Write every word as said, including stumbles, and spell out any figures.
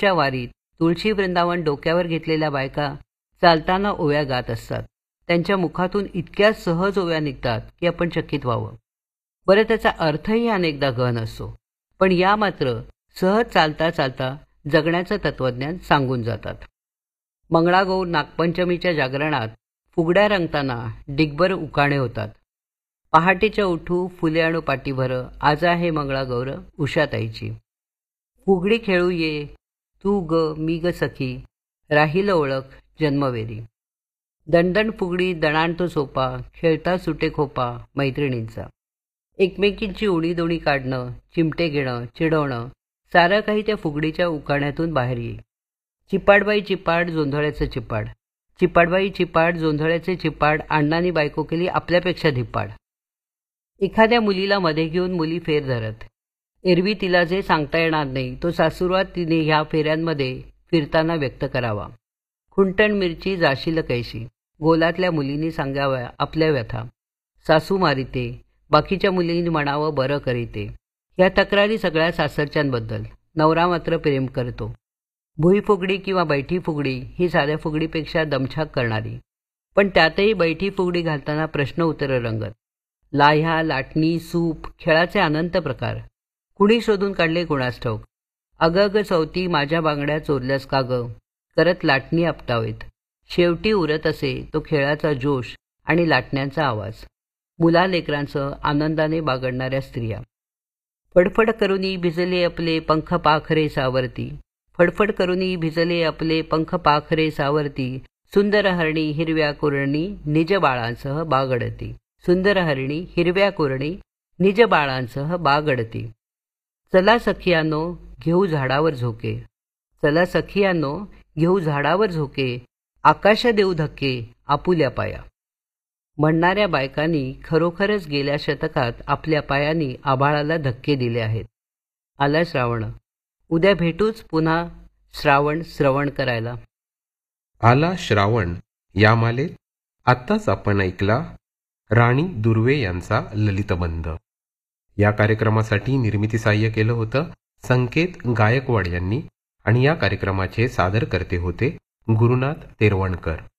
शेवटच्या वारीत तुळशी वृंदावन डोक्यावर घेतलेल्या बायका चालताना ओव्या गात असतात. त्यांच्या मुखातून इतक्या सहज ओव्या निघतात की आपण चकित व्हावं. बरं, त्याचा अर्थही अनेकदा गहन असतो, पण या मात्र सहज चालता चालता जगण्याचं तत्त्वज्ञान सांगून जातात. मंगळागौर नागपंचमीच्या जागरणात फुगड्या रंगताना डिगभर उकाणे होतात. पहाटेच्या उठू फुले आणू पाठीभर, आज आहे मंगळागौर उषाताईची. फुगडी खेळू ये तू ग मी ग सखी, राहील ओळख जन्मवेरी. दणदण फुगडी दणाणतो सोपा, खेळता सुटे खोपा मैत्रिणींचा. एकमेकींची उणी दोणी काढणं, चिमटे घेणं, चिडवणं, सारं काही त्या फुगडीच्या उकाण्यातून बाहेर येईल. चिपाडबाई चिपाड जोंधळ्याचं चिपाड, चिपाडबाई चिपाड जोंधळ्याचे चिपाड, अण्णांनी बायको केली आपल्यापेक्षा धिप्पाड. एखाद्या मुलीला मध्ये घेऊन मुली फेर धरत. एरवी तिला जे सांगता येणार नाही तो सासुरवाद तिने ह्या फेऱ्यांमध्ये फिरताना व्यक्त करावा. खुंटण मिरची जाशील कैशी, गोलातल्या मुलींनी सांगाव्या आपल्या व्यथा. सासू मारिते, बाकीच्या मुलींनी म्हणावं बरं करीते. ह्या तक्रारी सगळ्या सासरच्यांबद्दल. नवरा मात्र प्रेम करतो. भुई फुगडी किंवा बैठी फुगडी ही साध्या फुगडीपेक्षा दमछाक करणारी, पण त्यातही बैठी फुगडी घालताना प्रश्न उत्तरं रंगत. लाह्या, लाटणी, सूप, खेळाचे अनंत प्रकार. कुणी शोधून काढले कुणास ठाऊक. अग अग चौथी माझ्या बांगड्या चोरल्यास का ग, करत लाटणी आपटावेत. शेवटी उरत असे तो खेळाचा जोश आणि लाटण्यांचा आवाज. मुलालेकरांसह आनंदाने बागडणाऱ्या स्त्रिया. फडफड करूनी भिजले आपले पंख पाखरे सावरती, फडफड करूनी भिजले आपले पंख पाखरे सावरती, सुंदर हरणी हिरव्या कुरणी निज बाळांसह बागडती. सुंदर हरणी हिरव्या कुरणी निज बाळांसह बागडती. चला सखियानो घेऊ झाडावर झोके, चला सखियानो घेऊ झाडावर झोके, आकाश देऊ धक्के आपुल्या पाया. म्हणणाऱ्या बायकांनी खरोखरच गेल्या शतकात आपल्या पायांनी आभाळाला धक्के दिले आहेत. आला श्रावण. उद्या भेटूच पुन्हा श्रावण श्रवण करायला. आला श्रावण या मालेत आत्ताच आपण ऐकला राणी दुर्वे यांचा ललितबंध. या कार्यक्रमासाठी निर्मिती सहाय्य केलं होतं संकेत गायकवाड यांनी आणि या कार्यक्रमाचे सादरकर्ते होते गुरुनाथ तेरवणकर.